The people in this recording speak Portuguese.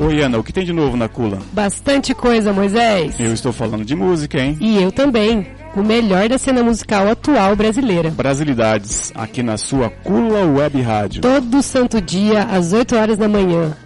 Oi, Ana, o que tem de novo na Kula? Bastante coisa, Moisés. Eu estou falando de música, hein? E eu também. O melhor da cena musical atual brasileira. Brasilidades, aqui na sua Kula Web Rádio. Todo santo dia, às 8 horas da manhã.